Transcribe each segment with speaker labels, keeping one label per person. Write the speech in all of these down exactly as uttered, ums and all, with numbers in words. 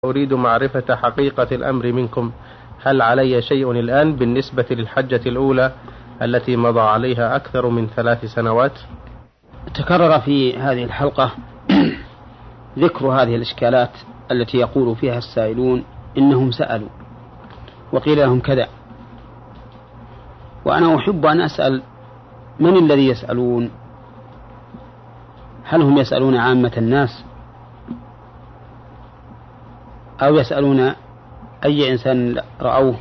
Speaker 1: أريد معرفة حقيقة الأمر منكم، هل علي شيء الآن بالنسبة للحجة الأولى التي مضى عليها أكثر من ثلاث سنوات؟
Speaker 2: تكرر في هذه الحلقة ذكر هذه الإشكالات التي يقول فيها السائلون إنهم سألوا وقيل لهم كذا، وأنا أحب أن أسأل من الذي يسألون؟ هل هم يسألون عامة الناس أو يسألون أي إنسان رأوه؟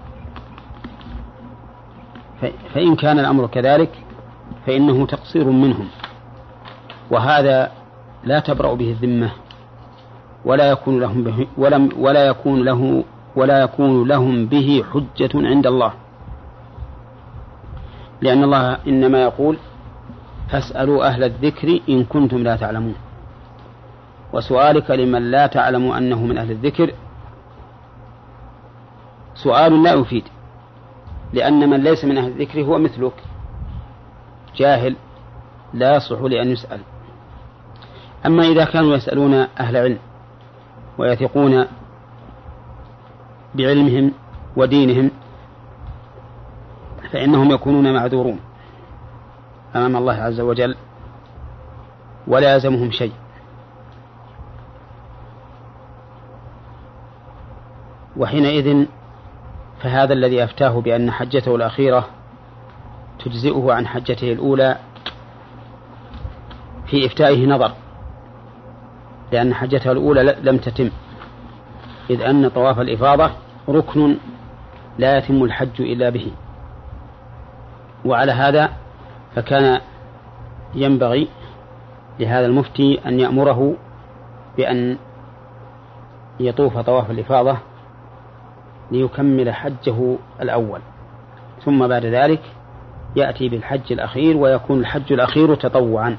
Speaker 2: فإن كان الأمر كذلك فإنه تقصير منهم، وهذا لا تبرأ به الذمة ولا يكون لهم به ولا ولا يكون له ولا يكون لهم به حجة عند الله، لأن الله إنما يقول فاسألوا أهل الذكر إن كنتم لا تعلمون، وسؤالك لمن لا تعلم أنه من أهل الذكر سؤال لا يفيد، لأن من ليس من أهل الذكر هو مثلك جاهل لا يصلح لأن يسأل. أما إذا كانوا يسألون أهل علم ويثقون بعلمهم ودينهم فإنهم يكونون معذورون أمام الله عز وجل ولا يلزمهم شيء. وحينئذ فهذا الذي أفتاه بأن حجته الأخيرة تجزئه عن حجته الأولى في إفتائه نظر، لأن حجته الأولى لم تتم، إذ أن طواف الإفاضة ركن لا يتم الحج إلا به. وعلى هذا فكان ينبغي لهذا المفتي أن يأمره بأن يطوف طواف الإفاضة ليكمل حجه الأول، ثم بعد ذلك يأتي بالحج الأخير ويكون الحج الأخير تطوعا.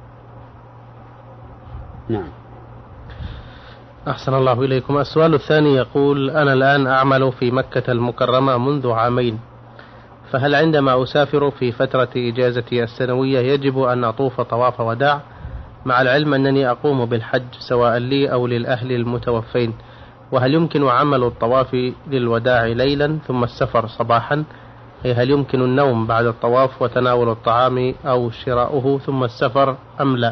Speaker 2: نعم.
Speaker 1: أحسن الله إليكم. السؤال الثاني يقول: أنا الآن أعمل في مكة المكرمة منذ عامين، فهل عندما أسافر في فترة إجازتي السنوية يجب أن أطوف طواف وداع، مع العلم أنني أقوم بالحج سواء لي أو للأهل المتوفين؟ وهل يمكن عمل الطواف للوداع ليلا ثم السفر صباحا؟ أي هل يمكن النوم بعد الطواف وتناول الطعام أو شراؤه ثم السفر أم لا؟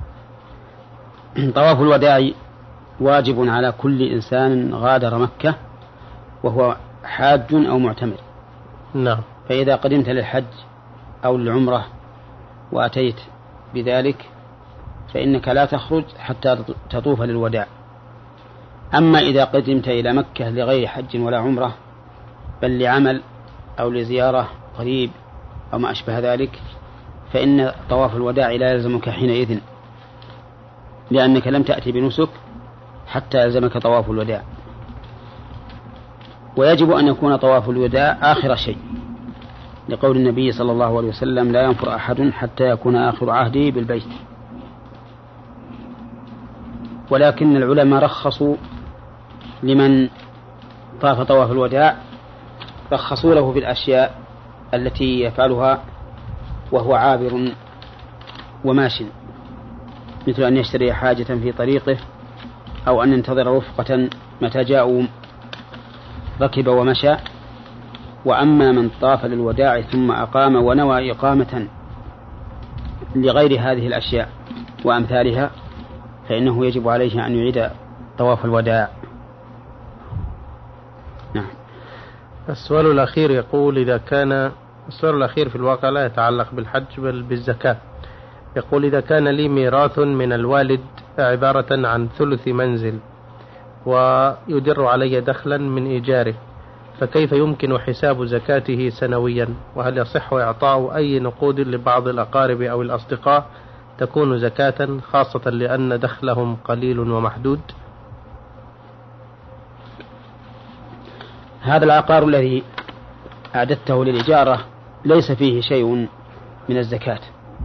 Speaker 2: طواف الوداع واجب على كل إنسان غادر مكة وهو حاج أو معتمر.
Speaker 1: نعم.
Speaker 2: فإذا قدمت للحج أو للعمرة وأتيت بذلك فإنك لا تخرج حتى تطوف للوداع. أما إذا قدمت إلى مكة لغير حج ولا عمرة بل لعمل أو لزيارة قريب أو ما أشبه ذلك فإن طواف الوداع لا يلزمك حينئذ، لأنك لم تأتي بنسك حتى يلزمك طواف الوداع. ويجب أن يكون طواف الوداع آخر شيء، لقول النبي صلى الله عليه وسلم: لا ينفر أحد حتى يكون آخر عهده بالبيت. ولكن العلماء رخصوا لمن طاف طواف الوداع، رخصوا له في الأشياء التي يفعلها وهو عابر وماش، مثل أن يشتري حاجة في طريقه أو أن ينتظر رفقة متى جاءوا ركب ومشى. وأما من طاف للوداع ثم أقام ونوى إقامة لغير هذه الأشياء وأمثالها فإنه يجب عليه أن يعيد طواف الوداع. نعم.
Speaker 1: السؤال الأخير يقول: إذا كان السؤال الأخير في الواقع لا يتعلق بالحج بل بالزكاة. يقول: إذا كان لي ميراث من الوالد عبارة عن ثلث منزل ويدر علي دخلا من إيجاره، فكيف يمكن حساب زكاته سنويا؟ وهل يصح إعطاء أي نقود لبعض الأقارب أو الأصدقاء تكون زكاة، خاصة لأن دخلهم قليل ومحدود؟
Speaker 2: هذا العقار الذي أعددته للإجارة ليس فيه شيء من الزكاة،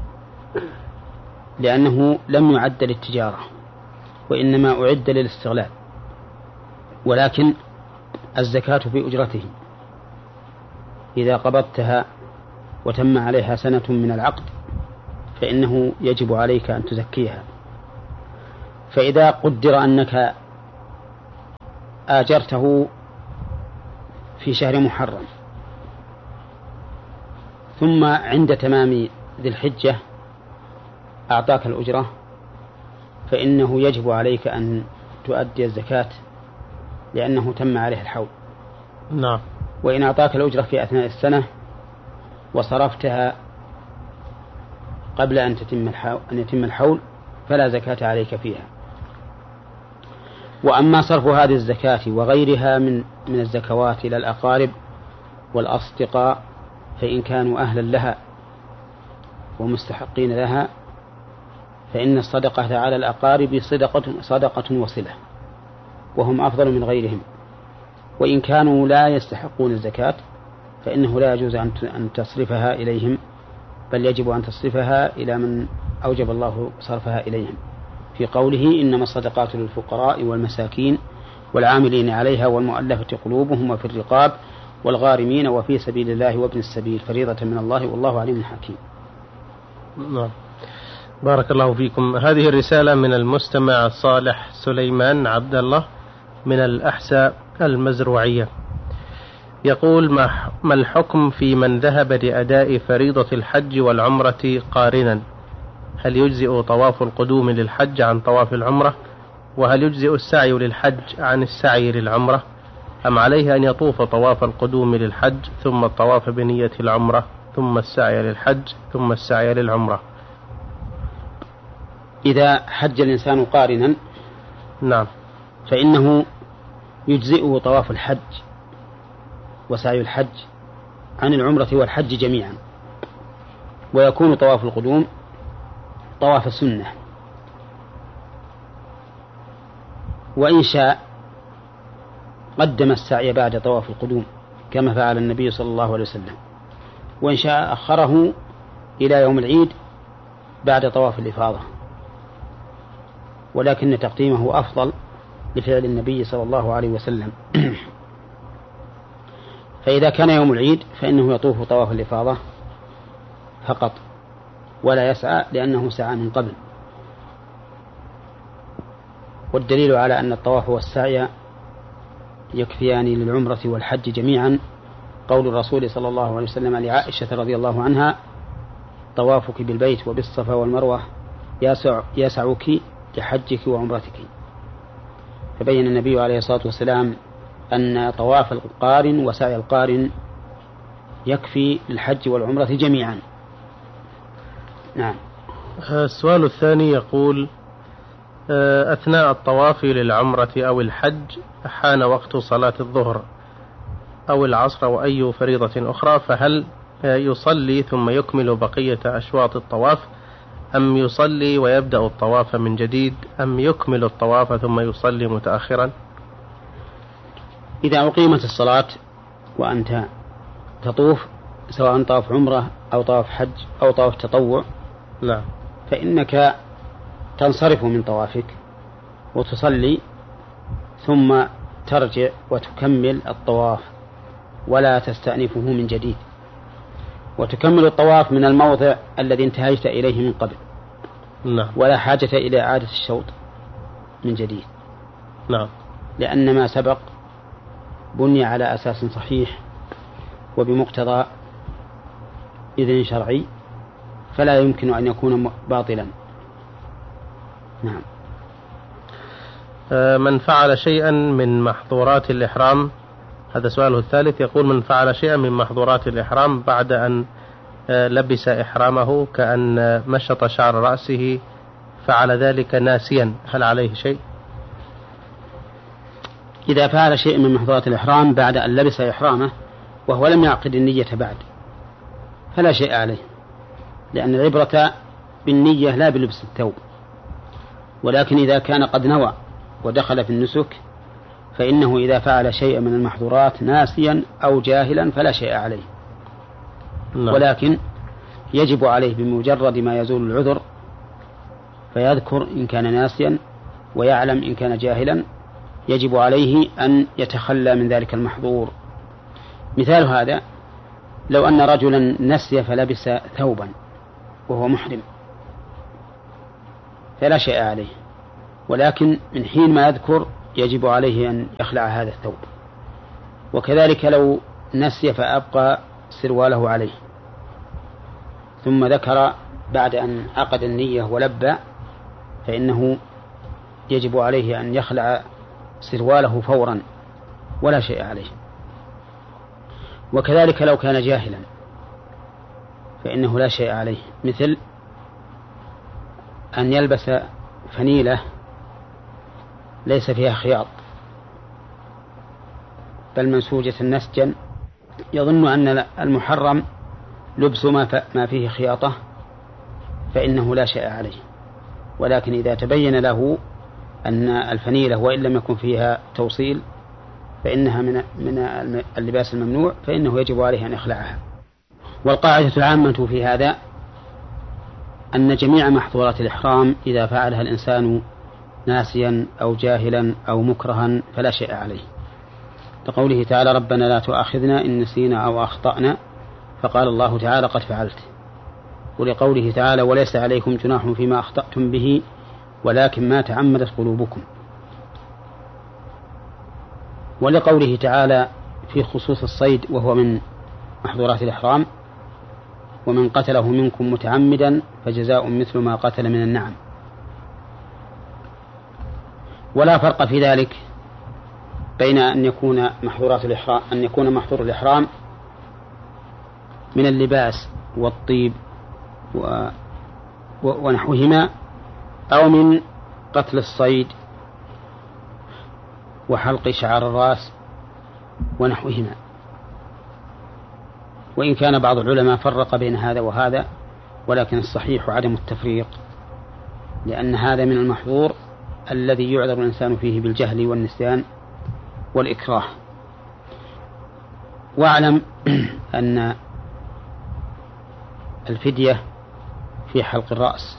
Speaker 2: لأنه لم يعد للتجارة وإنما أعد للاستغلال، ولكن الزكاة في أجرته. إذا قبضتها وتم عليها سنة من العقد فإنه يجب عليك أن تزكيها. فإذا قدر أنك آجرته في شهر محرم ثم عند تمام ذي الحجة أعطاك الأجرة، فإنه يجب عليك أن تؤدي الزكاة لأنه تم عليه الحول.
Speaker 1: نعم.
Speaker 2: وإن أعطاك الأجرة في أثناء السنة وصرفتها قبل أن تتم الحول أن يتم الحول فلا زكاة عليك فيها. وأما صرف هذه الزكاة وغيرها من من الزكوات إلى الأقارب والأصدقاء فإن كانوا أهلا لها ومستحقين لها فإن الصدقة على الأقارب صدقة, صدقة وصلة، وهم أفضل من غيرهم. وإن كانوا لا يستحقون الزكاة فإنه لا يجوز أن تصرفها إليهم، بل يجب أن تصرفها إلى من أوجب الله صرفها إليهم في قوله إنما الصدقات للفقراء والمساكين والعاملين عليها والمؤلفة قلوبهم وفي الرقاب والغارمين وفي سبيل الله وابن السبيل فريضة من الله والله عليم حكيم.
Speaker 1: نعم. بارك الله فيكم. هذه الرسالة من المستمع صالح سليمان عبد الله من الأحساء المزروعية، يقول: ما الحكم في من ذهب لأداء فريضة الحج والعمرة قارنا؟ هل يجزئ طواف القدوم للحج عن طواف العمرة؟ وهل يجزئ السعي للحج عن السعي للعمرة؟ أم عليه أن يطوف طواف القدوم للحج ثم الطواف بنية العمرة ثم السعي للحج ثم السعي للعمرة؟
Speaker 2: إذا حج الإنسان قارنا
Speaker 1: نعم
Speaker 2: فإنه يجزئه طواف الحج وسعي الحج عن العمرة والحج جميعا، ويكون طواف القدوم طواف السنة. وإن شاء قدم السعي بعد طواف القدوم كما فعل النبي صلى الله عليه وسلم، وإن شاء أخره إلى يوم العيد بعد طواف الإفاضة، ولكن تقديمه أفضل لفعل النبي صلى الله عليه وسلم. فإذا كان يوم العيد فإنه يطوف طواف الإفاضة فقط ولا يسعى لأنه سعى من قبل. والدليل على أن الطواف والسعي يكفيان للعمرة والحج جميعا قول الرسول صلى الله عليه وسلم لعائشة رضي الله عنها: طوافك بالبيت وبالصفا والمروة يسع يسعك لحجك وعمرتك. فبين النبي عليه الصلاة والسلام أن طواف القارن وسعي القارن يكفي للحج والعمرة جميعا. نعم.
Speaker 1: السؤال الثاني يقول: أثناء الطواف للعمرة أو الحج حان وقت صلاة الظهر أو العصر أو أي فريضة أخرى، فهل يصلي ثم يكمل بقية أشواط الطواف، أم يصلي ويبدأ الطواف من جديد، أم يكمل الطواف ثم يصلي متأخرا؟
Speaker 2: إذا أقيمت الصلاة وأنت تطوف سواء طواف عمرة أو طواف حج أو طواف تطوع،
Speaker 1: لا
Speaker 2: فإنك تنصرف من طوافك وتصلي ثم ترجع وتكمل الطواف ولا تستأنفه من جديد، وتكمل الطواف من الموضع الذي انتهيت إليه من قبل.
Speaker 1: نعم.
Speaker 2: ولا حاجة إلى إعادة الشوط من جديد.
Speaker 1: نعم.
Speaker 2: لأن ما سبق بني على أساس صحيح وبمقتضى إذن شرعي فلا يمكن أن يكون باطلا. نعم.
Speaker 1: من فعل شيئا من محظورات الإحرام، هذا سؤاله الثالث، يقول: من فعل شيئا من محظورات الإحرام بعد أن لبس إحرامه كأن مشط شعر رأسه فعل ذلك ناسيا، هل عليه شيء؟
Speaker 2: إذا فعل شيء من محظورات الإحرام بعد أن لبس إحرامه وهو لم يعقد النية بعد فلا شيء عليه، لأن العبرة بالنية لا بلبس الثوب. ولكن إذا كان قد نوى ودخل في النسك فإنه إذا فعل شيئا من المحظورات ناسيا أو جاهلا فلا شيء عليه.
Speaker 1: لا.
Speaker 2: ولكن يجب عليه بمجرد ما يزول العذر فيذكر إن كان ناسيا ويعلم إن كان جاهلا، يجب عليه أن يتخلى من ذلك المحظور. مثال هذا: لو أن رجلا نسي فلبس ثوبا وهو محرم فلا شيء عليه، ولكن من حين ما يذكر يجب عليه أن يخلع هذا الثوب. وكذلك لو نسي فأبقى سرواله عليه ثم ذكر بعد أن عقد النية ولبى، فإنه يجب عليه أن يخلع سرواله فورا ولا شيء عليه. وكذلك لو كان جاهلا فإنه لا شيء عليه، مثل أن يلبس فنيلة ليس فيها خياط بل منسوجة نسجا، يظن أن المحرم لبس ما فيه خياطة، فإنه لا شيء عليه. ولكن إذا تبين له أن الفنيلة وإن لم يكن فيها توصيل فإنها من من اللباس الممنوع، فإنه يجب عليه أن يخلعها. والقاعدة العامة في هذا أن جميع محظورات الإحرام إذا فعلها الإنسان ناسيا أو جاهلا أو مكرها فلا شيء عليه، لقوله تعالى ربنا لا تؤاخذنا إن نسينا أو أخطأنا، فقال الله تعالى قد فعلت. ولقوله تعالى وليس عليكم جناح فيما أخطأتم به ولكن ما تعمدت قلوبكم. ولقوله تعالى في خصوص الصيد وهو من محظورات الإحرام ومن قتله منكم متعمدا فجزاء مثل ما قتل من النعم. ولا فرق في ذلك بين أن يكون محظورات الإحرام أن يكون محظور الإحرام من اللباس والطيب و... ونحوهما أو من قتل الصيد وحلق شعر الرأس ونحوهما. وإن كان بعض العلماء فرق بين هذا وهذا، ولكن الصحيح عدم التفريق، لأن هذا من المحظور الذي يعذر الإنسان فيه بالجهل والنسيان والإكراه. واعلم أن الفدية في حلق الرأس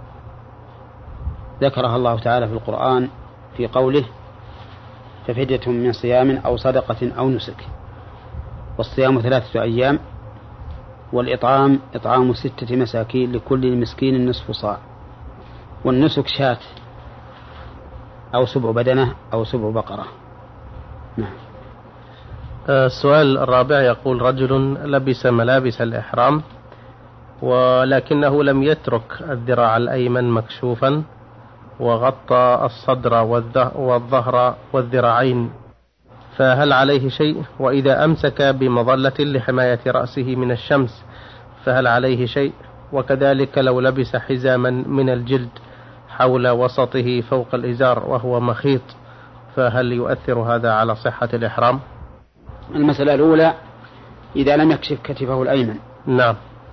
Speaker 2: ذكرها الله تعالى في القرآن في قوله ففدية من صيام أو صدقة أو نسك. والصيام ثلاثة أيام، والإطعام إطعام ستة مساكين لكل مسكين نصف صاع، والنسك شاة أو سبع بدنة أو سبع بقرة. نعم.
Speaker 1: السؤال الرابع يقول رجل لبس ملابس الإحرام ولكنه لم يترك الذراع الأيمن مكشوفا وغطى الصدر والظهر والذراعين، فهل عليه شيء؟ وإذا أمسك بمظلة لحماية رأسه من الشمس فهل عليه شيء؟ وكذلك لو لبس حزاما من الجلد حول وسطه فوق الإزار وهو مخيط فهل يؤثر هذا على صحة الإحرام؟
Speaker 2: المسألة الأولى إذا لم يكشف كتفه الأيمن.
Speaker 1: نعم.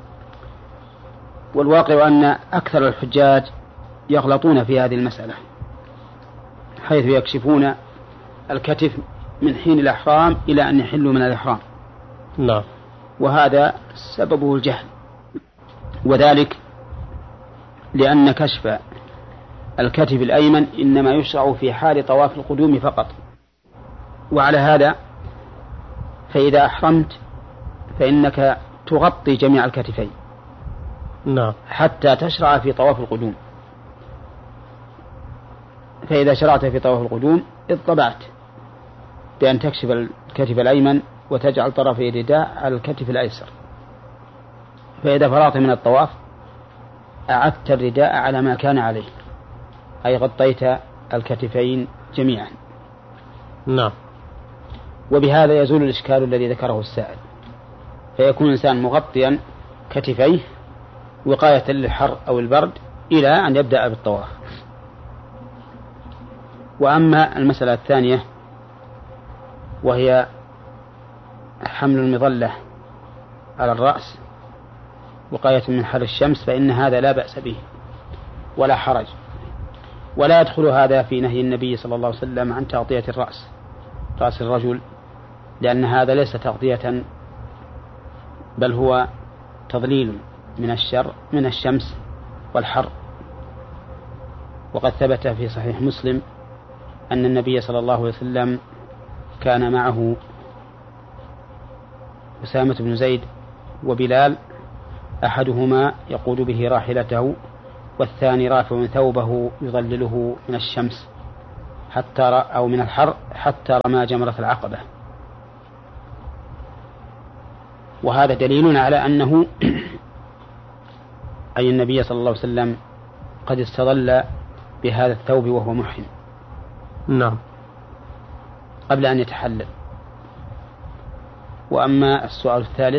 Speaker 2: والواقع أن أكثر الحجاج يغلطون في هذه المسألة، حيث يكشفون الكتف من حين الإحرام إلى أن يحلوا من الإحرام.
Speaker 1: نعم.
Speaker 2: وهذا سببه الجهل، وذلك لأن كشف الكتف الأيمن إنما يشرع في حال طواف القدوم فقط. وعلى هذا فإذا أحرمت فإنك تغطي جميع الكتفين
Speaker 1: نعم
Speaker 2: حتى تشرع في طواف القدوم. فإذا شرعت في طواف القدوم اضطبعت بأن تكشف الكتف الأيمن وتجعل طرف الرداء على الكتف الأيسر، فإذا فرغت من الطواف أعدت الرداء على ما كان عليه، أي غطيت الكتفين جميعا.
Speaker 1: نعم.
Speaker 2: وبهذا يزول الإشكال الذي ذكره السائل، فيكون الإنسان مغطيا كتفيه وقاية للحر أو البرد إلى أن يبدأ بالطواف. وأما المسألة الثانية وهي حمل المظلة على الرأس وقاية من حر الشمس، فإن هذا لا بأس به ولا حرج، ولا يدخل هذا في نهي النبي صلى الله عليه وسلم عن تغطية الرأس رأس الرجل، لأن هذا ليس تغطية بل هو تضليل من الشر من الشمس والحر. وقد ثبت في صحيح مسلم أن النبي صلى الله عليه وسلم كان معه أسامة بن زيد وبلال، أحدهما يقود به راحلته والثاني رافع ثوبه يظلله من الشمس، حتى أو من الحر حتى رمى جمرة العقبة. وهذا دليل على أنه أي النبي صلى الله عليه وسلم قد استظل بهذا الثوب وهو محرم.
Speaker 1: نعم.
Speaker 2: قبل أن يتحلل. وأما السؤال الثالث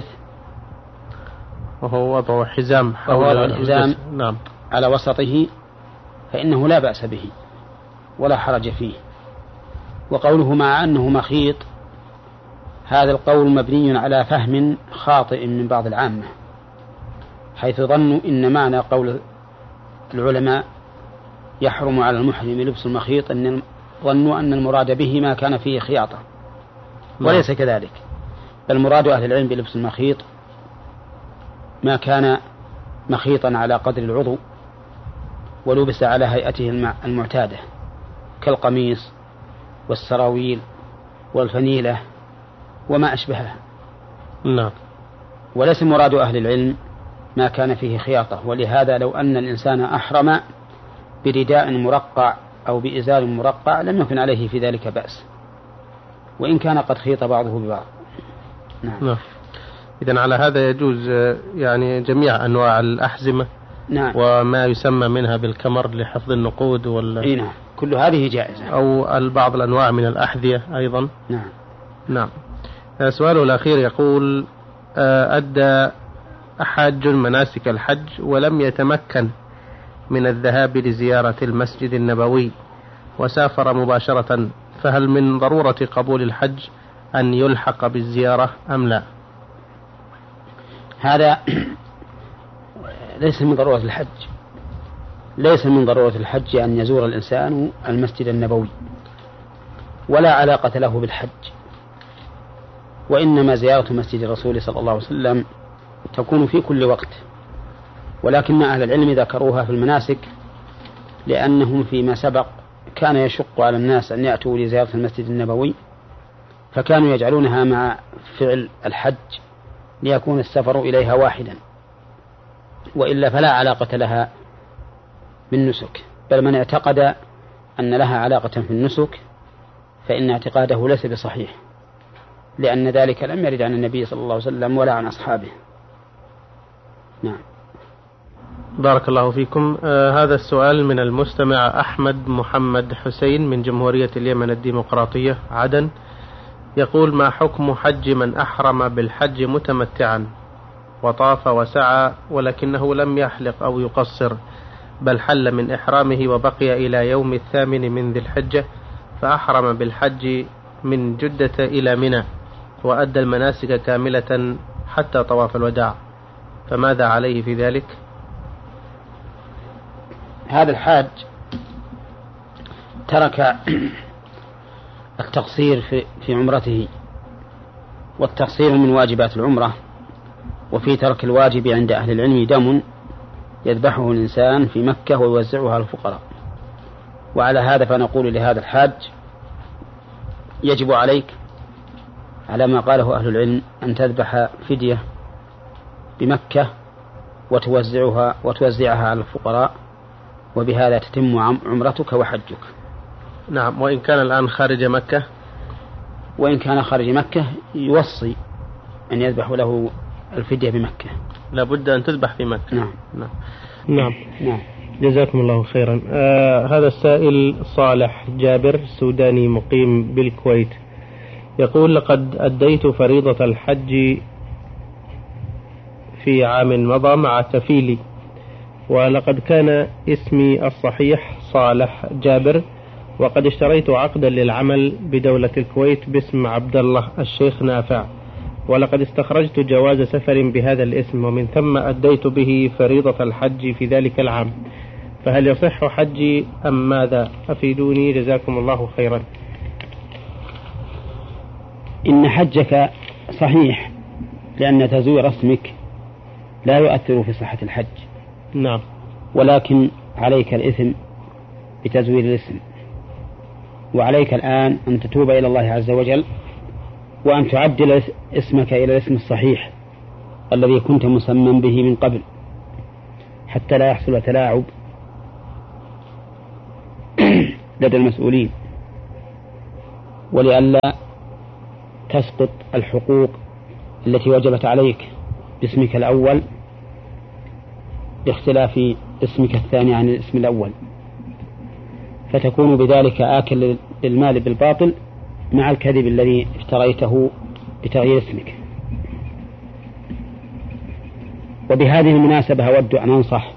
Speaker 1: وهو وضع حزام
Speaker 2: حول الحزام
Speaker 1: نعم.
Speaker 2: على وسطه فإنه لا بأس به ولا حرج فيه. وقوله مع أنه مخيط هذا القول مبني على فهم خاطئ من بعض العامة، حيث ظنوا إن معنى قول العلماء يحرم على المحرم لبس المخيط أن ظنوا أن المراد به ما كان فيه خياطة، وليس كذلك. بل مراد أهل العلم بلبس المخيط ما كان مخيطا على قدر العضو ولبس على هيئته المعتادة كالقميص والسراويل والفنيلة وما أشبهها.
Speaker 1: نعم.
Speaker 2: وليس مراد أهل العلم ما كان فيه خياطة. ولهذا لو أن الإنسان أحرم برداء مرقع أو بإزار مرقع لم يكن عليه في ذلك بأس، وإن كان قد خيط بعضه ببعض.
Speaker 1: نعم. نعم. إذن على هذا يجوز يعني جميع أنواع الأحزمة.
Speaker 2: نعم.
Speaker 1: وما يسمى منها بالكمر لحفظ النقود وال...
Speaker 2: نعم. كل هذه جائزة.
Speaker 1: أو البعض الأنواع من الأحذية أيضا.
Speaker 2: نعم.
Speaker 1: نعم. سؤاله الأخير يقول أدى حاج مناسك الحج ولم يتمكن من الذهاب لزيارة المسجد النبوي وسافر مباشرة، فهل من ضرورة قبول الحج أن يلحق بالزيارة أم لا؟
Speaker 2: هذا ليس من ضرورة الحج. ليس من ضرورة الحج أن يزور الإنسان المسجد النبوي، ولا علاقة له بالحج. وإنما زيارة مسجد الرسول صلى الله عليه وسلم تكون في كل وقت، ولكن أهل العلم ذكروها في المناسك لأنهم فيما سبق كان يشق على الناس أن يأتوا لزيارة المسجد النبوي، فكانوا يجعلونها مع فعل الحج ليكون السفر إليها واحدا، وإلا فلا علاقة لها بالنسك. بل من اعتقد أن لها علاقة في النسك فإن اعتقاده ليس بصحيح، لأن ذلك لم يرد عن النبي صلى الله عليه وسلم ولا عن أصحابه. نعم.
Speaker 1: بارك الله فيكم. آه هذا السؤال من المستمع أحمد محمد حسين من جمهورية اليمن الديمقراطية عدن، يقول: ما حكم حج من أحرم بالحج متمتعا وطاف وسعى ولكنه لم يحلق أو يقصر، بل حل من إحرامه وبقي إلى يوم الثامن من ذي الحجة، فأحرم بالحج من جدة إلى منى وأدى المناسك كاملة حتى طواف الوداع، فماذا عليه في ذلك؟
Speaker 2: هذا الحاج ترك التقصير في, في عمرته، والتقصير من واجبات العمرة، وفي ترك الواجب عند أهل العلم دم يذبحه الإنسان في مكة ويوزعها على الفقراء. وعلى هذا فنقول لهذا الحاج: يجب عليك على ما قاله أهل العلم أن تذبح فدية بمكة وتوزعها وتوزعها على الفقراء، وبهذا تتم عمرتك وحجك.
Speaker 1: نعم. وإن كان الآن خارج مكة،
Speaker 2: وإن كان خارج مكة يوصي أن يذبح له الفدية بمكة،
Speaker 1: لابد أن تذبح في مكة.
Speaker 2: نعم.
Speaker 1: نعم. نعم.
Speaker 2: نعم.
Speaker 1: جزاكم الله خيرا. آه هذا السائل صالح جابر سوداني مقيم بالكويت، يقول: لقد أديت فريضة الحج في عام مضى مع كفيلي، ولقد كان اسمي الصحيح صالح جابر، وقد اشتريت عقدا للعمل بدولة الكويت باسم عبد الله الشيخ نافع، ولقد استخرجت جواز سفر بهذا الاسم، ومن ثم أديت به فريضة الحج في ذلك العام، فهل يصح حجي أم ماذا؟ أفيدوني جزاكم الله خيرا.
Speaker 2: إن حجك صحيح، لأن تزوير اسمك لا يؤثر في صحة الحج.
Speaker 1: نعم.
Speaker 2: ولكن عليك الإثم بتزوير الاسم، وعليك الآن أن تتوب إلى الله عز وجل وأن تعدل اسمك إلى الاسم الصحيح الذي كنت مسمى به من قبل، حتى لا يحصل تلاعب لدى المسؤولين. ولئلا تسقط الحقوق التي وجبت عليك باسمك الأول باختلاف اسمك الثاني عن الاسم الأول، فتكون بذلك آكل للمال بالباطل مع الكذب الذي افتريته بتغيير اسمك. وبهذه المناسبة أود أن أنصح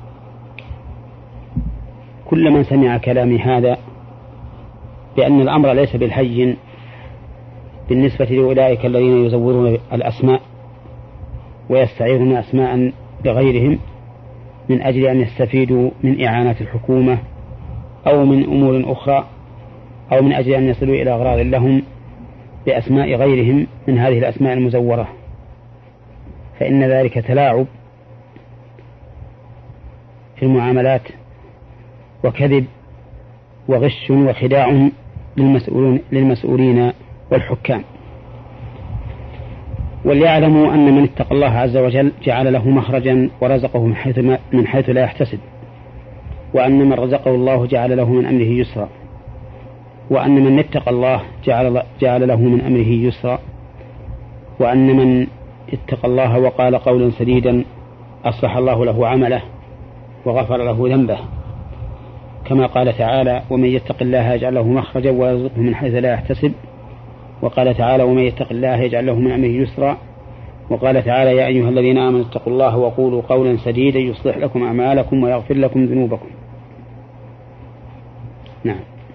Speaker 2: كل من سمع كلامي هذا بأن الأمر ليس بالهين بالنسبة لأولئك الذين يزورون الأسماء ويستعيرون أسماء لغيرهم من أجل أن يستفيدوا من إعانات الحكومة أو من أمور أخرى، أو من أجل أن يصلوا إلى أغراض لهم بأسماء غيرهم من هذه الأسماء المزورة، فإن ذلك تلاعب في المعاملات وكذب وغش وخداع للمسؤولين والحكام. وليعلموا أن من اتقى الله عز وجل جعل له مخرجا ورزقه من حيث, من حيث لا يحتسب، وأن من رزقه الله جعل له من أمره يسرا، وأن من اتقى الله جعل, جعل له من أمره يسرا، وأن من اتقى الله وقال قولا سديدا أصلح الله له عمله وغفر له ذنبه، كما قال تعالى: ومن يتق الله يجعل له مخرجا ويرزقه من حيث لا يحتسب. وقال تعالى: ومن يتق الله يجعل له من أمره يسرا. وقال تعالى: يا أيها الذين آمنوا اتقوا الله وقولوا قولا سديدا يصلح لكم أعمالكم ويغفر لكم ذنوبكم. نعم.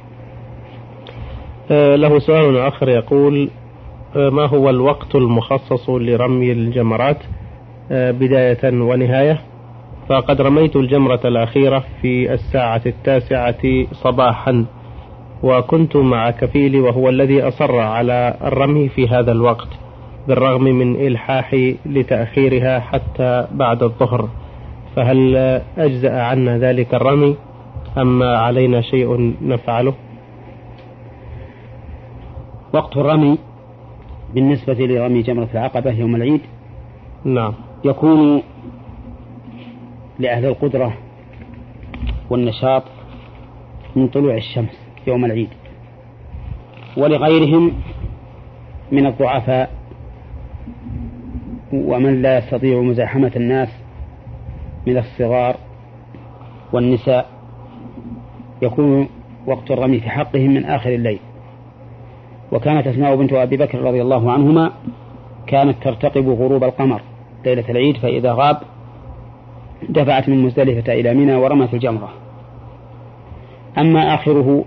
Speaker 1: له سؤال آخر يقول: ما هو الوقت المخصص لرمي الجمرات بداية ونهاية؟ فقد رميت الجمرة الأخيرة في الساعة التاسعة صباحا، وكنت مع كفيلي وهو الذي أصر على الرمي في هذا الوقت بالرغم من إلحاحي لتأخيرها حتى بعد الظهر، فهل أجزأ عنا ذلك الرمي أم علينا شيء نفعله؟
Speaker 2: وقت الرمي بالنسبة لرمي جمرة العقبة يوم العيد
Speaker 1: نعم
Speaker 2: يكون لأهل القدرة والنشاط من طلوع الشمس يوم العيد، ولغيرهم من الضعفاء ومن لا يستطيع مزاحمة الناس من الصغار والنساء يكون وقت الرمي في حقهم من آخر الليل. وكانت أسماء بنت أبي بكر رضي الله عنهما كانت ترتقب غروب القمر ليلة العيد، فإذا غاب دفعت من مزدلفة إلى منى ورمت الجمرة. أما آخره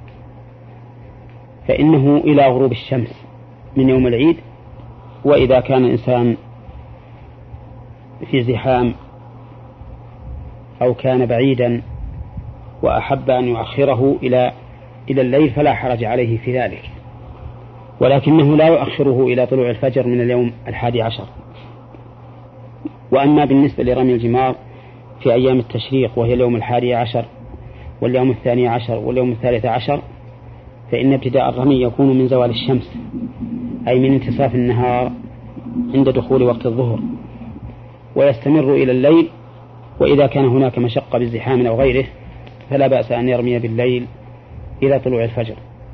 Speaker 2: فإنه إلى غروب الشمس من يوم العيد، وإذا كان الإنسان في زحام أو كان بعيدا وأحب أن يؤخره إلى إلى الليل فلا حرج عليه في ذلك، ولكنه لا يؤخره إلى طلوع الفجر من اليوم الحادي عشر. وأما بالنسبة لرمي الجمار في أيام التشريق وهي اليوم الحادي عشر واليوم الثاني عشر واليوم الثالث عشر، فإن ابتداء الرمي يكون من زوال الشمس، أي من انتصاف النهار عند دخول وقت الظهر، ويستمر إلى الليل. وإذا كان هناك مشقة بالزحام أو غيره فلا بأس أن يرمي بالليل إلى طلوع الفجر.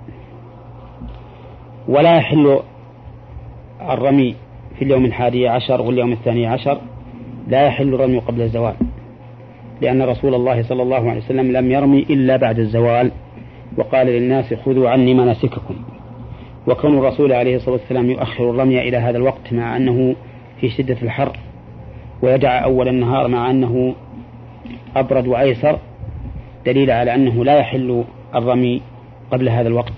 Speaker 2: ولا يحل الرمي في اليوم الحادي عشر واليوم الثاني عشر، لا يحل الرمي قبل الزوال، لأن رسول الله صلى الله عليه وسلم لم يرمي إلا بعد الزوال، وقال للناس: خذوا عني مناسككم. وكان الرسول عليه الصلاة والسلام يؤخر الرمي إلى هذا الوقت مع أنه في شدة الحر، ويدع أول النهار مع أنه أبرد وأيسر، دليل على أنه لا يحل الرمي قبل هذا الوقت.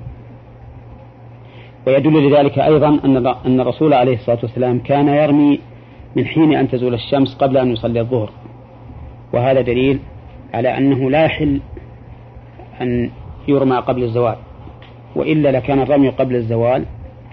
Speaker 2: ويدل لذلك أيضا أن الرسول عليه الصلاة والسلام كان يرمي من حين أن تزول الشمس قبل أن يصلي الظهر، وهذا دليل على أنه لا يحل أن يرمى قبل الزوال، وإلا لكان الرمي قبل الزوال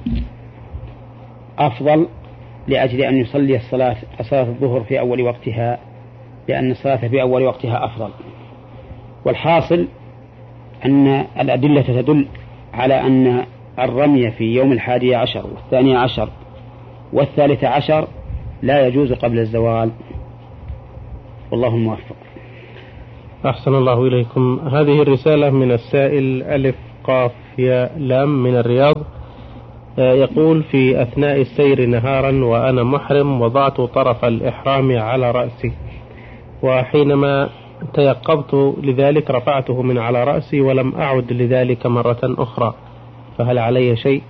Speaker 2: أفضل لأجل أن يصلي الصلاة صلاة الظهر في أول وقتها، لأن الصلاة في أول وقتها أفضل. والحاصل أن الأدلة تدل على أن الرمي في يوم الحادي عشر والثاني عشر والثالث عشر لا يجوز قبل الزوال، والله الموفق.
Speaker 1: أحسن الله إليكم. هذه الرسالة من السائل ألف قاف هي لام من الرياض، يقول: في أثناء السير نهارا وأنا محرم وضعت طرف الإحرام على رأسي، وحينما تيقظت لذلك رفعته من على رأسي ولم أعد لذلك مرة أخرى، فهل علي شيء؟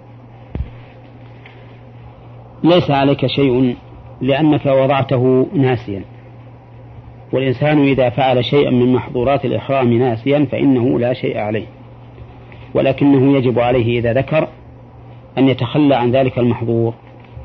Speaker 2: ليس عليك شيء، لأنك وضعته ناسيا، والإنسان إذا فعل شيئا من محظورات الإحرام ناسيا فإنه لا شيء عليه، ولكنه يجب عليه إذا ذكر أن يتخلى عن ذلك المحظور.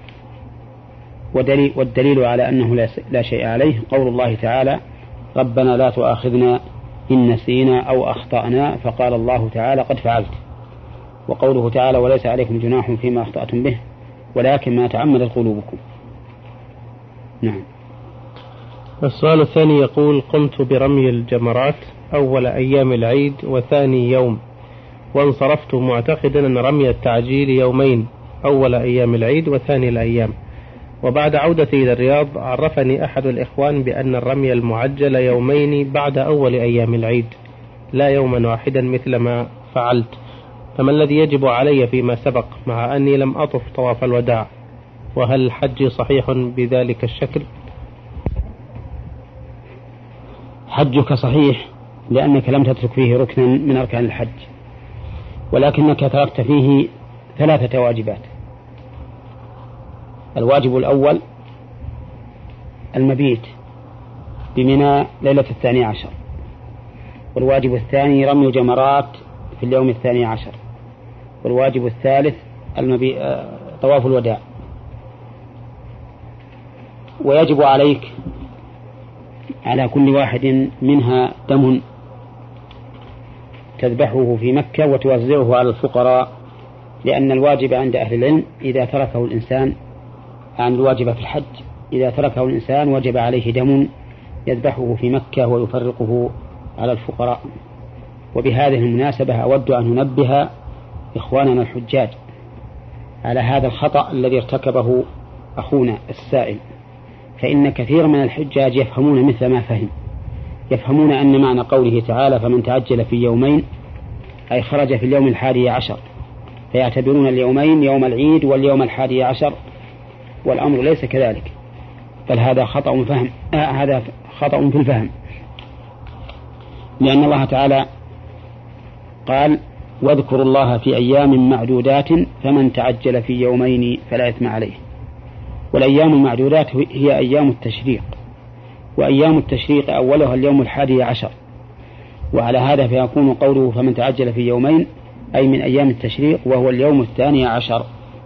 Speaker 2: ودليل والدليل على أنه لا شيء عليه قول الله تعالى: ربنا لا تؤاخذنا إن نسينا أو أخطأنا، فقال الله تعالى: قد فعلت. وقوله تعالى: وليس عليكم جناح فيما أخطأتم به ولكن ما تعمدت قلوبكم. نعم.
Speaker 1: السؤال الثاني يقول: قمت برمي الجمرات أول أيام العيد وثاني يوم، وانصرفت معتقدا أن رمي التعجيل يومين، أول أيام العيد وثاني الأيام، وبعد عودتي إلى الرياض عرفني أحد الإخوان بأن الرمي المعجل يومين بعد أول أيام العيد لا يوما واحدا مثل ما فعلت، فما الذي يجب علي فيما سبق مع أني لم أطف طواف الوداع؟ وهل حجي صحيح بذلك الشكل؟
Speaker 2: حجك صحيح لأنك لم تترك فيه ركنا من أركان الحج، ولكنك تركت فيه ثلاثة واجبات. الواجب الأول المبيت بمنى ليلة الثاني عشر، والواجب الثاني رمي الجمرات في اليوم الثاني عشر، والواجب الثالث المبي... طواف الوداع. ويجب عليك على كل واحد منها دم تذبحه في مكة وتوزعه على الفقراء، لأن الواجب عند أهل العلم إذا تركه الإنسان عن الواجب في الحج إذا تركه الإنسان وجب عليه دم يذبحه في مكة ويفرقه على الفقراء. وبهذه المناسبة أود أن ننبه إخواننا الحجاج على هذا الخطأ الذي ارتكبه أخونا السائل، فإن كثير من الحجاج يفهمون مثل ما فهم، يفهمون أن معنى قوله تعالى: فمن تعجل في يومين أي خرج في اليوم الحادي عشر، فيعتبرون اليومين يوم العيد واليوم الحادي عشر، والأمر ليس كذلك، بل هذا خطأ فهم آه هذا خطأ في الفهم، لأن الله تعالى قال: واذكروا الله في أيام معدودات فمن تعجل في يومين فلا إثم عليه. والأيام المعدودات هي أيام التشريق، وأيام التشريق أولها اليوم الحادي عشر، وعلى هذا فيكون قوله فمن تعجل في يومين أي من أيام التشريق وهو اليوم الثاني عشر.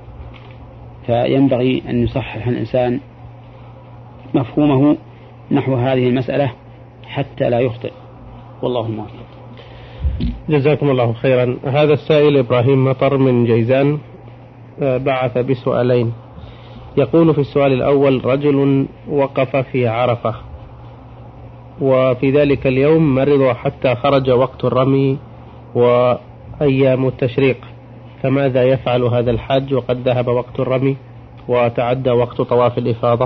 Speaker 2: فينبغي أن يصحح الإنسان مفهومه نحو هذه المسألة حتى لا يخطئ، والله موفق.
Speaker 1: جزاكم الله خيرا. هذا السائل إبراهيم مطر من جيزان بعث بسؤالين. يقول في السؤال الأول: رجل وقف في عرفة وفي ذلك اليوم مرض حتى خرج وقت الرمي وأيام التشريق، فماذا يفعل هذا الحاج وقد ذهب وقت الرمي وتعدى وقت طواف الإفاضة؟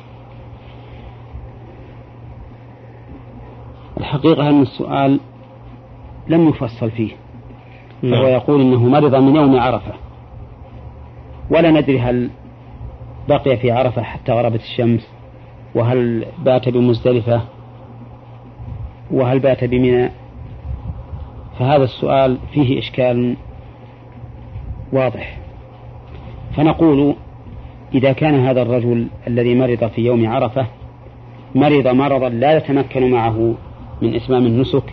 Speaker 2: الحقيقة أن السؤال لم يفصل فيه، فهو يقول إنه مرض من يوم عرفة، ولا ندري هل بقي في عرفة حتى غربت الشمس، وهل بات بمزدلفة، وهل بات بمنى. فهذا السؤال فيه إشكال واضح. فنقول: إذا كان هذا الرجل الذي مرض في يوم عرفة مرض مرضا لا يتمكن معه من إتمام النسك،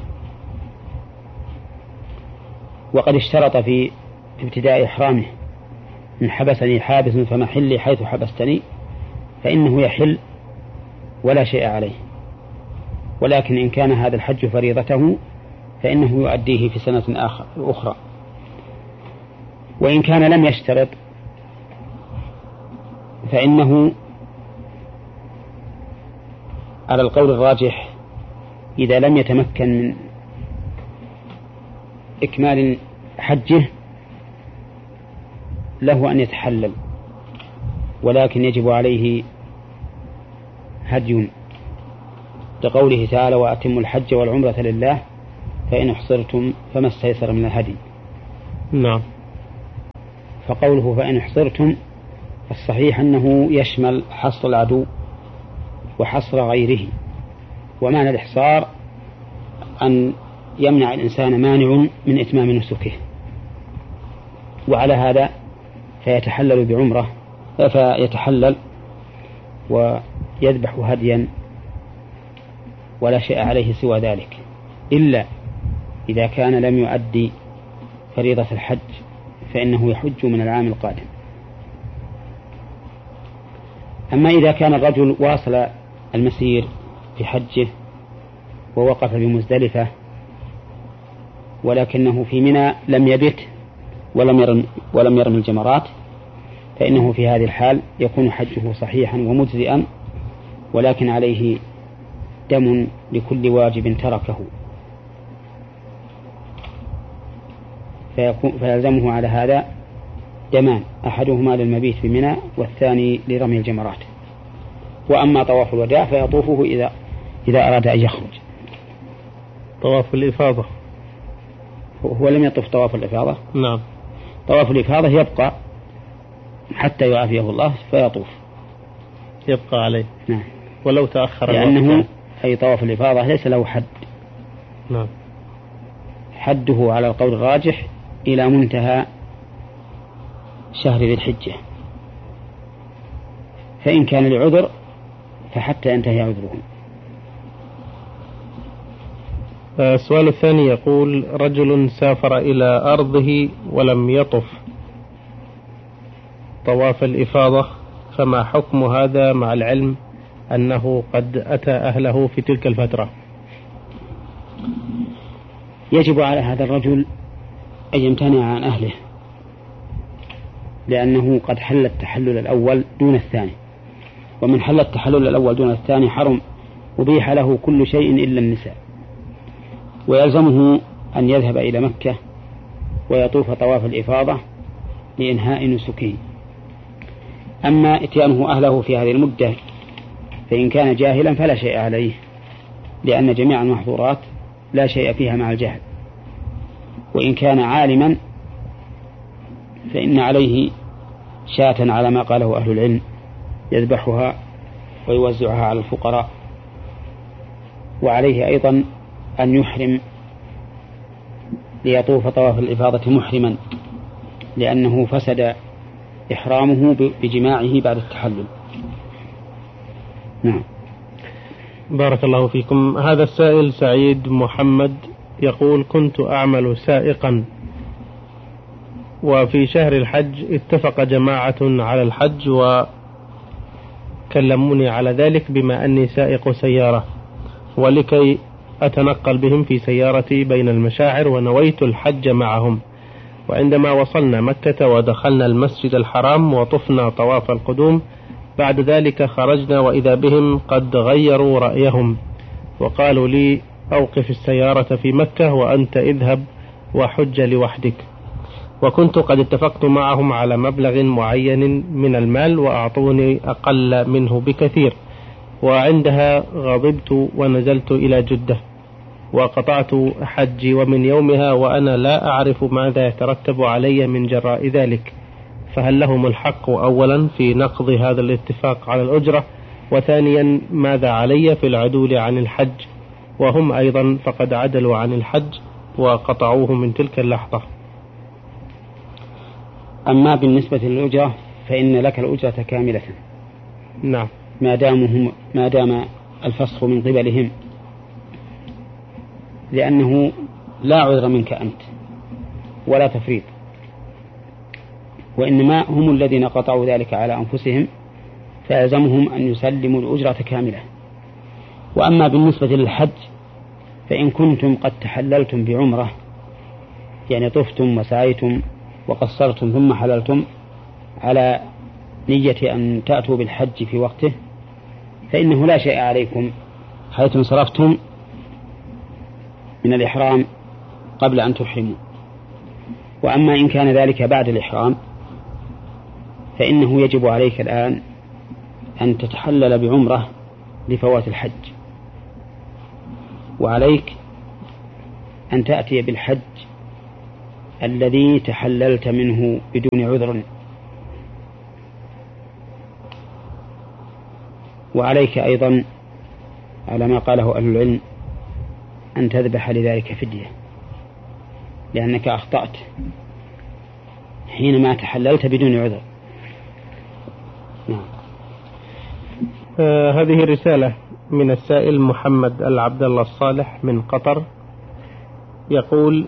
Speaker 2: وقد اشترط في ابتداء إحرامه: إن حبسني حابس فمحلي حيث حبستني، فإنه يحل ولا شيء عليه. ولكن إن كان هذا الحج فريضته فإنه يؤديه في سنة آخر أخرى. وإن كان لم يشترط فإنه على القول الراجح إذا لم يتمكن من إكمال حجه له أن يتحلل، ولكن يجب عليه هدي، لقوله تعالى: وأتموا الحج والعمرة لله فإن احصرتم فما استيسر من الهدي.
Speaker 1: نعم.
Speaker 2: فقوله فإن احصرتم الصحيح أنه يشمل حصر العدو وحصر غيره، ومعنى الإحصار أن يمنع الإنسان مانع من إتمام نسكه، وعلى هذا فيتحلل بعمرة فيتحلل ويذبح هديا ولا شيء عليه سوى ذلك، إلا إذا كان لم يؤدي فريضة الحج فإنه يحج من العام القادم. أما إذا كان الرجل واصل المسير في حجه ووقف بمزدلفة ولكنه في منى لم يبت ولم يرم, ولم يرم الجمرات، فإنه في هذه الحال يكون حجه صحيحا ومجزئا، ولكن عليه دم لكل واجب تركه، فيلزمه على هذا دمان، أحدهما للمبيت بمنى والثاني لرمي الجمرات. وأما طواف الوداع فيطوفه إذا إذا أراد أن يخرج.
Speaker 1: طواف الإفاضة
Speaker 2: هو لم يطوف طواف الإفاضة.
Speaker 1: نعم.
Speaker 2: طواف الإفاضة يبقى حتى يعافيه الله فيطوف،
Speaker 1: يبقى عليه.
Speaker 2: نعم.
Speaker 1: ولو تأخر
Speaker 2: لأنه أي طواف الإفاضة ليس له حد.
Speaker 1: نعم.
Speaker 2: حده على القول الراجح إلى منتهى شهر ذي الحجة، فإن كان لعذر فحتى ينتهي عذره.
Speaker 1: السؤال الثاني يقول: رجل سافر إلى أرضه ولم يطف طواف الإفاضة، فما حكم هذا مع العلم أنه قد أتى أهله في تلك الفترة؟
Speaker 2: يجب على هذا الرجل أن يمتنع عن أهله، لأنه قد حل التحلل الأول دون الثاني، ومن حل التحلل الأول دون الثاني حرم أبيح له كل شيء إلا النساء، ويلزمه أن يذهب إلى مكة ويطوف طواف الإفاضة لإنهاء نسكه. أما إتيانه أهله في هذه المدة فإن كان جاهلا فلا شيء عليه، لأن جميع المحظورات لا شيء فيها مع الجهل، وإن كان عالما فإن عليه شاة على ما قاله أهل العلم يذبحها ويوزعها على الفقراء، وعليه أيضا أن يحرم ليطوف طواف الإفاضة محرما، لأنه فسد إحرامه بجماعه بعد التحلل. نعم.
Speaker 1: بارك الله فيكم. هذا السائل سعيد محمد يقول: كنت أعمل سائقا، وفي شهر الحج اتفق جماعة على الحج وكلموني على ذلك بما أني سائق سيارة، ولكي أتنقل بهم في سيارتي بين المشاعر، ونويت الحج معهم. وعندما وصلنا مكة ودخلنا المسجد الحرام وطفنا طواف القدوم، بعد ذلك خرجنا وإذا بهم قد غيروا رأيهم وقالوا لي: أوقف السيارة في مكة وأنت اذهب وحج لوحدك. وكنت قد اتفقت معهم على مبلغ معين من المال وأعطوني أقل منه بكثير، وعندها غضبت ونزلت إلى جدة وقطعت حجي، ومن يومها وأنا لا أعرف ماذا يترتب علي من جراء ذلك، فهل لهم الحق أولا في نقض هذا الاتفاق على الأجرة؟ وثانيا ماذا علي في العدول عن الحج؟ وهم أيضا فقد عدلوا عن الحج وقطعوه من تلك اللحظة.
Speaker 2: أما بالنسبة للأجرة فإن لك الأجرة كاملة.
Speaker 1: نعم.
Speaker 2: ما دامهم ما دام الفسخ من قبلهم، لأنه لا عذر منك أنت ولا تفريط، وإنما هم الذين قطعوا ذلك على أنفسهم، فيلزمهم أن يسلموا الأجرة كاملة. وأما بالنسبة للحج فإن كنتم قد تحللتم بعمرة، يعني طفتم وسعيتم وقصرتم ثم حللتم على نية أن تأتوا بالحج في وقته، فإنه لا شيء عليكم حيث انصرفتم من الإحرام قبل أن تحرموا. وأما إن كان ذلك بعد الإحرام فإنه يجب عليك الآن أن تتحلل بعمرة لفوات الحج، وعليك أن تأتي بالحج الذي تحللت منه بدون عذر، وعليك أيضا على ما قاله أهل العلم أن تذبح لذلك فدية، لأنك أخطأت حينما تحللت بدون عذر. نعم.
Speaker 1: آه هذه رسالة من السائل محمد العبد الله الصالح من قطر، يقول: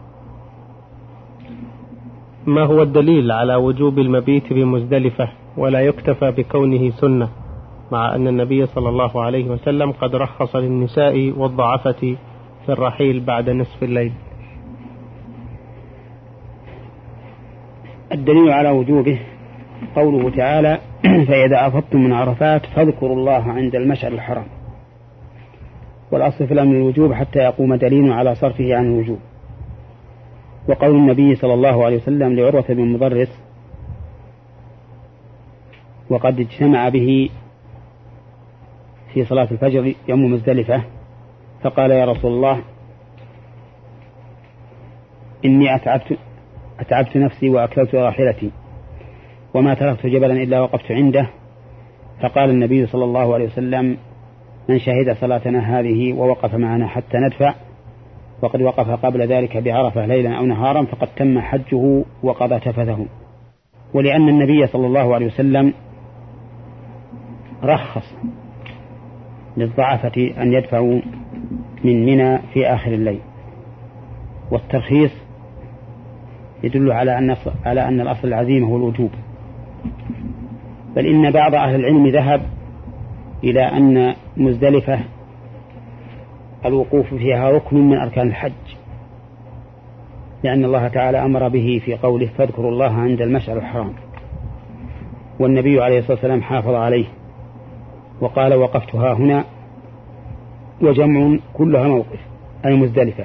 Speaker 1: ما هو الدليل على وجوب المبيت بمزدلفة ولا يكتفى بكونه سنة، مع أن النبي صلى الله عليه وسلم قد رخص للنساء والضعفة في الرحيل بعد نصف الليل؟
Speaker 2: الدليل على وجوبه قوله تعالى: فإذا أفضتم من عرفات فاذكروا الله عند المشعر الحرام. والأصل في الأمر الوجوب حتى يقوم دليل على صرفه عن الوجوب. وقول النبي صلى الله عليه وسلم لعروة بن مضرس وقد اجتمع به في صلاة الفجر يوم مزدلفة فقال: يا رسول الله، إني أتعبت, أتعبت نفسي وأكلت راحلتي وما تركت جبلا إلا وقفت عنده. فقال النبي صلى الله عليه وسلم: من شهد صلاتنا هذه ووقف معنا حتى ندفع وقد وقف قبل ذلك بعرفة ليلا أو نهارا فقد تم حجه وقضى تفثه. ولأن النبي صلى الله عليه وسلم رخص للضعفة أن يدفعوا من منى في آخر الليل، والترخيص يدل على أن على أن الأصل العزيمة هو الوجوب. بل إن بعض أهل العلم ذهب إلى أن مزدلفة الوقوف فيها ركن من أركان الحج، لأن الله تعالى أمر به في قوله: فاذكروا الله عند المشعر الحرام، والنبي عليه الصلاة والسلام حافظ عليه وقال: وقفتها هنا، وجمع كلها موقف أي مزدلفة.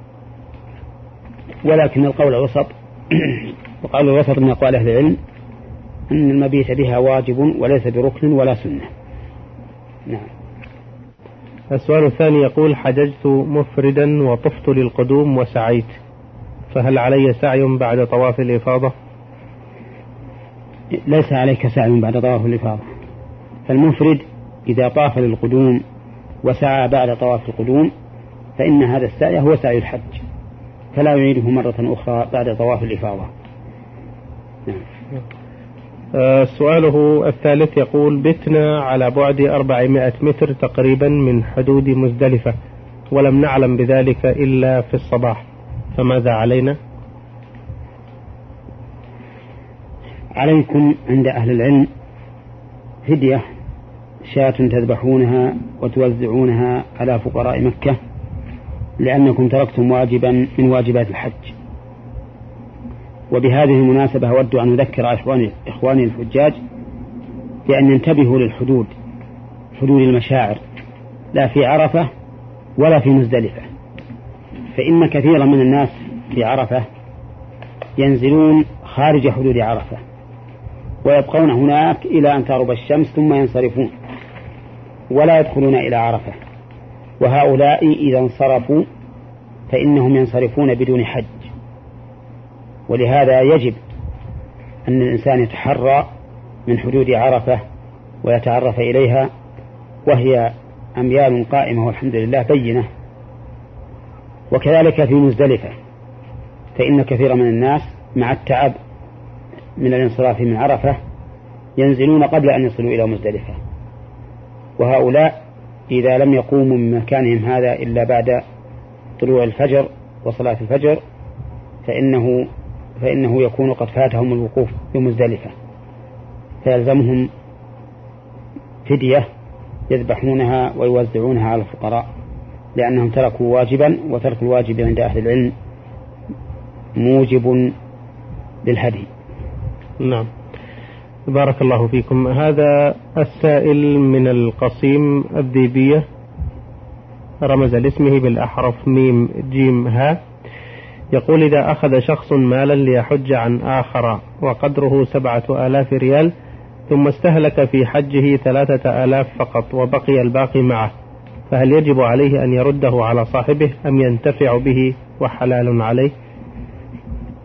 Speaker 2: ولكن القول الوسط وقال الوسط من أقوال أهل العلم أن المبيت بها واجب وليس بركن ولا سنة. نعم.
Speaker 1: السؤال الثاني يقول: حججت مفردا وطفت للقدوم وسعيت، فهل علي سعي بعد طواف الإفاضة؟
Speaker 2: ليس عليك سعي بعد طواف الإفاضة. فالمفرد إذا طاف للقدوم وسعى بعد طواف القدوم فإن هذا السعي هو سعي الحج، فلا يعيده مرة أخرى بعد طواف الإفاضة. نعم.
Speaker 1: آه سؤاله الثالث يقول: بتنا على بعد أربعمائة متر تقريبا من حدود مزدلفة ولم نعلم بذلك إلا في الصباح، فماذا علينا؟
Speaker 2: عليكم عند أهل العلم فدية، شاة تذبحونها وتوزعونها على فقراء مكة، لأنكم تركتم واجبا من واجبات الحج. وبهذه المناسبة أود أن أذكر إخواني, إخواني الحجاج بأن ينتبهوا للحدود، حدود المشاعر، لا في عرفة ولا في مزدلفة. فإن كثيرا من الناس في عرفة ينزلون خارج حدود عرفة ويبقون هناك إلى أن تغرب الشمس ثم ينصرفون ولا يدخلون إلى عرفة، وهؤلاء إذا انصرفوا فإنهم ينصرفون بدون حج. ولهذا يجب أن الإنسان يتحرى من حدود عرفة ويتعرف إليها، وهي أميال قائمة والحمد لله بينة. وكذلك في مزدلفة، فإن كثير من الناس مع التعب من الانصراف من عرفة ينزلون قبل أن يصلوا إلى مزدلفة، وهؤلاء إذا لم يقوموا من مكانهم هذا إلا بعد طلوع الفجر وصلاة الفجر فإنه, فإنه يكون قد فاتهم الوقوف في مزدلفة، فيلزمهم فدية يذبحونها ويوزعونها على الفقراء، لأنهم تركوا واجبا، وترك الواجب عند أهل العلم موجب للهدي.
Speaker 1: نعم، بارك الله فيكم. هذا السائل من القصيم الذيبية رمز لاسمه بالأحرف ميم جيم ها، يقول: إذا أخذ شخص مالا ليحج عن آخر وقدره سبعة آلاف ريال ثم استهلك في حجه ثلاثة آلاف فقط وبقي الباقي معه، فهل يجب عليه أن يرده على صاحبه أم ينتفع به وحلال عليه؟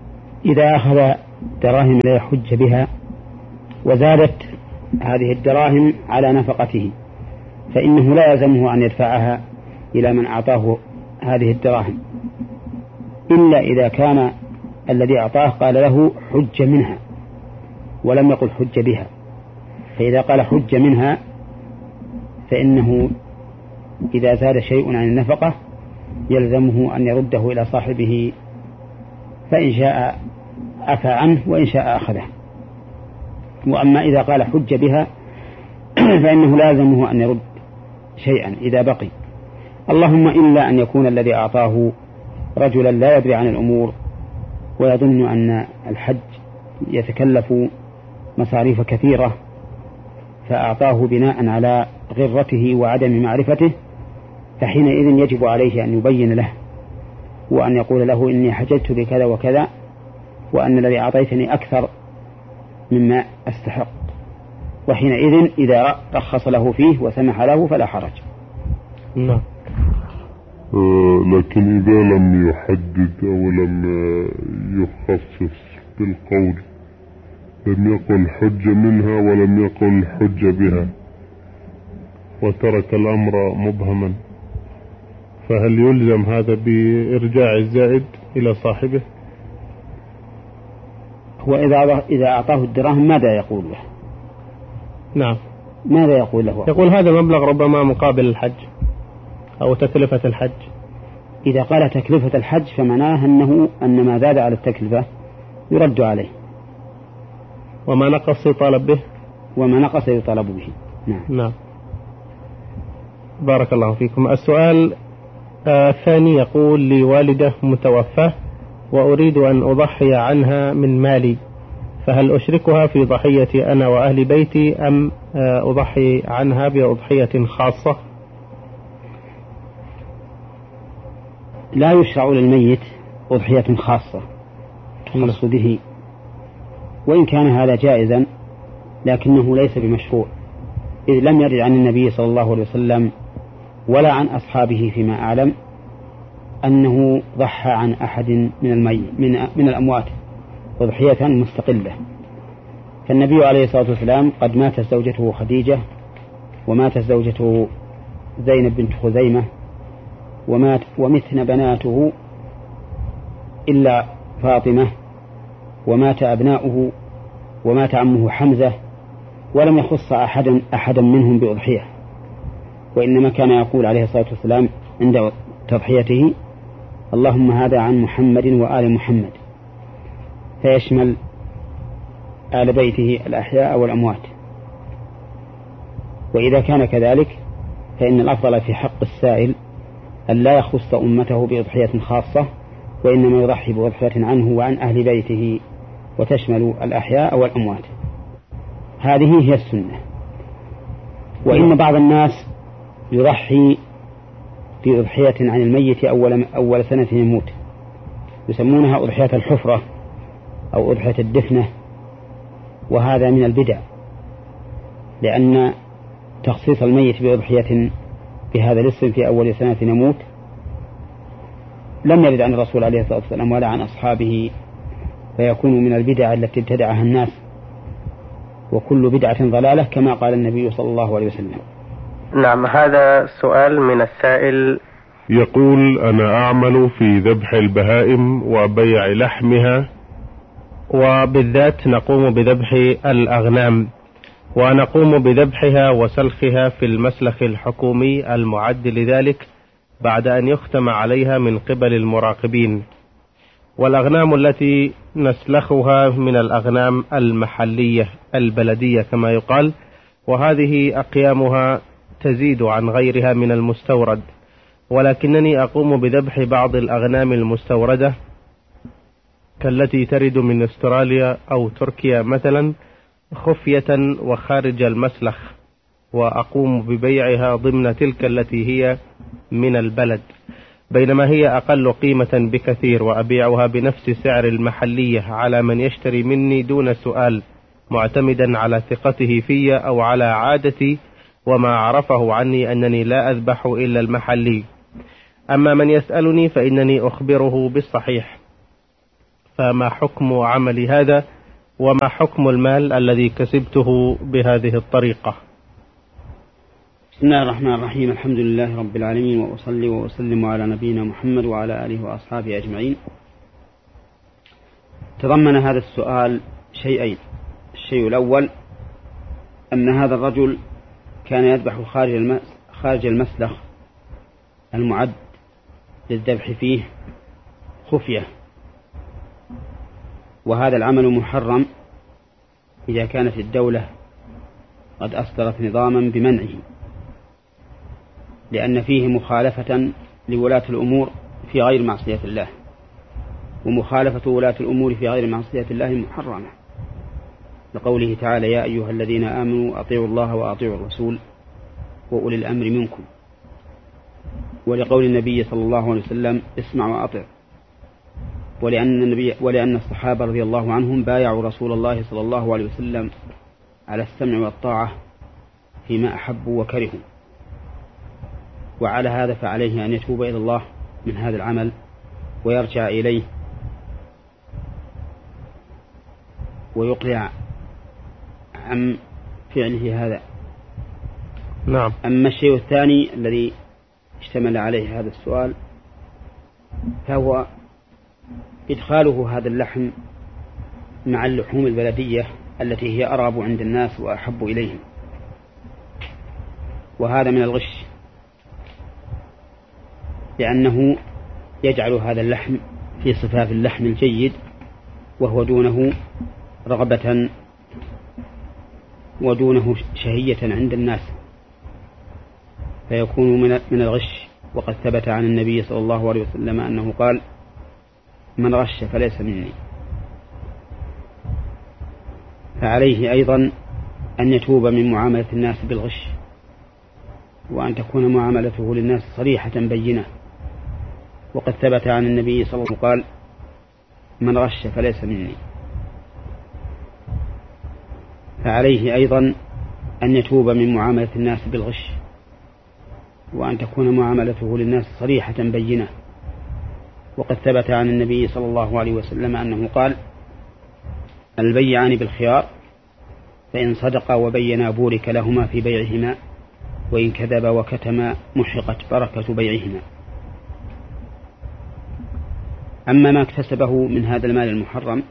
Speaker 2: إذا أخذ دراهم لا يحج بها وزادت هذه الدراهم على نفقته فإنه لا يلزمه أن يدفعها إلى من أعطاه هذه الدراهم، إلا إذا كان الذي أعطاه قال له حج منها ولم يقل حج بها. فإذا قال حج منها فإنه إذا زاد شيء عن النفقة يلزمه أن يرده إلى صاحبه، فإن شاء عفى عنه وإن شاء أخذه. وأما إذا قال حج بها فإنه لازمه أن يرد شيئا إذا بقي، اللهم إلا أن يكون الذي أعطاه رجلا لا يدري عن الأمور ويظن أن الحج يتكلف مصاريف كثيرة فأعطاه بناء على غرته وعدم معرفته، فحينئذ يجب عليه أن يبين له وأن يقول له إني حججت بكذا وكذا وأن الذي أعطيتني أكثر مما أستحق، وحينئذ إذا رخص له فيه وسمح له فلا حرج.
Speaker 3: نعم. آه لكن إذا لم يحدد أو لم يخصص بالقول، لم يقل حج منها ولم يقل حج بها وترك الأمر مبهما، فهل يلزم هذا بإرجاع الزائد إلى صاحبه؟
Speaker 2: وإذا إذا أعطاه الدراهم ماذا يقول له؟
Speaker 1: نعم،
Speaker 2: ماذا يقول له؟
Speaker 1: يقول هذا مبلغ ربما مقابل الحج أو تكلفة الحج.
Speaker 2: إذا قال تكلفة الحج فمعناه أنه أن ما زاد على التكلفة يرد عليه،
Speaker 1: وما نقص يطالب به،
Speaker 2: وما نقص يطالب به. نعم.
Speaker 1: نعم. بارك الله فيكم. السؤال الثاني يقول لي والدة متوفاة وأريد أن أضحي عنها من مالي، فهل أشركها في ضحيتي أنا وأهل بيتي أم أضحي عنها بأضحية خاصة؟
Speaker 2: لا يشرع للميت أضحية خاصة تخص به، وإن كان هذا جائزا لكنه ليس بمشروع، إذ لم يرد عن النبي صلى الله عليه وسلم ولا عن أصحابه فيما أعلم أنه ضحى عن أحد من المي من, من الأموات أضحية مستقلة. فالنبي عليه الصلاة والسلام قد ماتت زوجته خديجة، وماتت زوجته زينب بنت خزيمة، ومات ومتن بناته إلا فاطمة، ومات أبناؤه، ومات عمه حمزة، ولم يخص أحدا أحدا منهم بأضحية، وإنما كان يقول عليه الصلاة والسلام عند تضحيته اللهم هذا عن محمد وآل محمد، فيشمل آل بيته الأحياء والأموات. وإذا كان كذلك فإن الأفضل في حق السائل أن لا يخص أمته بأضحية خاصة، وإنما يضحي بأضحية عنه وعن أهل بيته وتشمل الأحياء والأموات. هذه هي السنة. وإن بعض الناس يضحي بأضحية عن الميت أول, أول سنة يموت، يسمونها أضحية الحفرة أو أضحية الدفنة، وهذا من البدع، لأن تخصيص الميت بأضحية بهذا الاسم في أول سنة يموت لم يرد عن الرسول عليه الصلاة والسلام ولا عن أصحابه، فيكون من البدع التي ابتدعها الناس، وكل بدعة ضلالة كما قال النبي صلى الله عليه وسلم.
Speaker 1: نعم. هذا سؤال من السائل
Speaker 3: يقول أنا أعمل في ذبح البهائم وبيع لحمها،
Speaker 1: وبالذات نقوم بذبح الأغنام، ونقوم بذبحها وسلخها في المسلخ الحكومي المعد لذلك بعد أن يختم عليها من قبل المراقبين، والأغنام التي نسلخها من الأغنام المحلية البلدية كما يقال، وهذه أقيامها تزيد عن غيرها من المستورد، ولكنني أقوم بذبح بعض الأغنام المستوردة كالتي ترد من استراليا أو تركيا مثلا خفية وخارج المسلخ، وأقوم ببيعها ضمن تلك التي هي من البلد، بينما هي أقل قيمة بكثير، وأبيعها بنفس سعر المحلية على من يشتري مني دون سؤال، معتمدا على ثقته في أو على عادتي وما عرفه عني أنني لا أذبح إلا المحلي. أما من يسألني فإنني أخبره بالصحيح، فما حكم عمل هذا، وما حكم المال الذي كسبته بهذه الطريقة؟
Speaker 2: بسم الله الرحمن الرحيم. الحمد لله رب العالمين، وأصلي وأسلم على نبينا محمد وعلى آله وأصحابه أجمعين. تضمن هذا السؤال شيئين. الشيء الأول أن هذا الرجل كان يذبح خارج المسلخ المعد للذبح فيه خفية، وهذا العمل محرم إذا كانت الدولة قد أصدرت نظاما بمنعه، لأن فيه مخالفة لولاة الأمور في غير معصية الله، ومخالفة ولاة الأمور في غير معصية الله محرمة، لقوله تعالى: يا أيها الذين آمنوا أطيعوا الله وأطيعوا الرسول وأولي الأمر منكم، ولقول النبي صلى الله عليه وسلم: اسمع وأطع. ولأن, النبي ولأن الصحابة رضي الله عنهم بايعوا رسول الله صلى الله عليه وسلم على السمع والطاعة فيما أحبوا وكرهوا، وعلى هذا فعليه أن يتوب إلى الله من هذا العمل ويرجع إليه ويقلع عن فعله هذا.
Speaker 1: نعم.
Speaker 2: أما الشيء الثاني الذي اشتمل عليه هذا السؤال فهو إدخاله هذا اللحم مع اللحوم البلدية التي هي أرغب عند الناس وأحب إليهم، وهذا من الغش، لأنه يجعل هذا اللحم في صفاف اللحم الجيد وهو دونه رغبة ودونه شهية عند الناس، فيكون من الغش. وقد ثبت عن النبي صلى الله عليه وسلم أنه قال: من غش فليس مني. فعليه أيضا أن يتوب من معاملة الناس بالغش، وأن تكون معاملته للناس صريحة بينة. وقد ثبت عن النبي صلى الله عليه وسلم قال: من غش فليس مني. فعليه أيضا أن يتوب من معاملة الناس بالغش، وأن تكون معاملته للناس صريحة بينة. وقد ثبت عن النبي صلى الله عليه وسلم أنه قال: البيعان بالخيار، فإن صدقا وبينا بورك لهما في بيعهما، وإن كذبا وكتما محقت بركة بيعهما. أما ما اكتسبه من هذا المال المحرم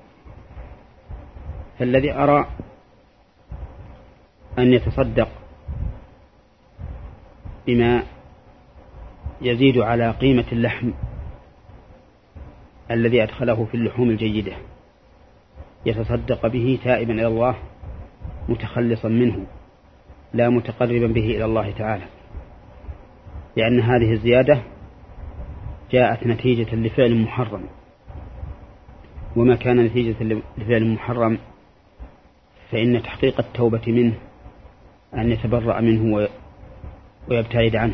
Speaker 2: فالذي أرى أن يتصدق بما يزيد على قيمة اللحم الذي أدخله في اللحوم الجيدة، يتصدق به تائبا إلى الله متخلصا منه، لا متقربا به إلى الله تعالى، لأن هذه الزيادة جاءت نتيجة لفعل محرم، وما كان نتيجة لفعل محرم فإن تحقيق التوبة منه أن يتبرأ منه ويبتعد عنه،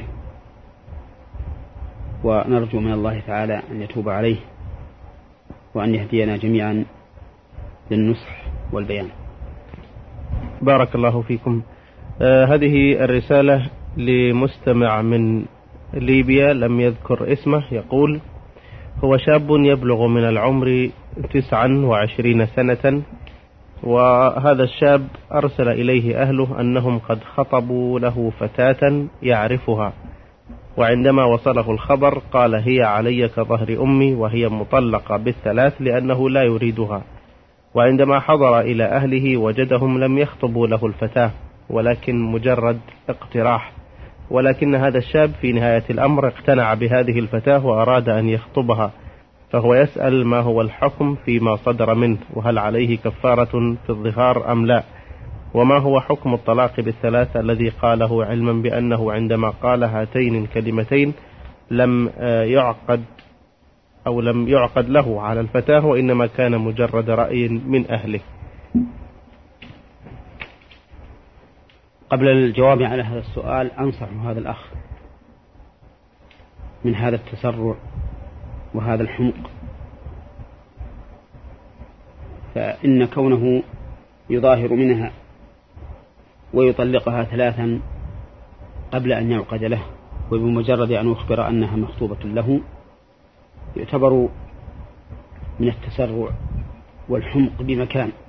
Speaker 2: ونرجو من الله تعالى أن يتوب عليه وأن يهدينا جميعا للنصح والبيان.
Speaker 1: بارك الله فيكم. آه هذه الرسالة لمستمع من ليبيا لم يذكر اسمه، يقول: هو شاب يبلغ من العمر تسعا وعشرين سنة، وهذا الشاب أرسل إليه أهله أنهم قد خطبوا له فتاة يعرفها، وعندما وصله الخبر قال: هي علي كظهر أمي، وهي مطلقة بالثلاث لأنه لا يريدها. وعندما حضر إلى أهله وجدهم لم يخطبوا له الفتاة، ولكن مجرد اقتراح، ولكن هذا الشاب في نهاية الأمر اقتنع بهذه الفتاة وأراد أن يخطبها، فهو يسأل ما هو الحكم فيما صدر منه، وهل عليه كفارة في الظهار أم لا، وما هو حكم الطلاق بالثلاث الذي قاله علما بأنه عندما قال هاتين الكلمتين لم يعقد أو لم يعقد له على الفتاة، وإنما كان مجرد رأي من أهله.
Speaker 2: قبل الجواب على هذا السؤال أنصح هذا الأخ من هذا التسرع وهذا الحمق، فإن كونه يظاهر منها ويطلقها ثلاثا قبل أن يعقد له، وبمجرد أن أخبر أنها مخطوبة له، يعتبر من التسرع والحمق بمكان.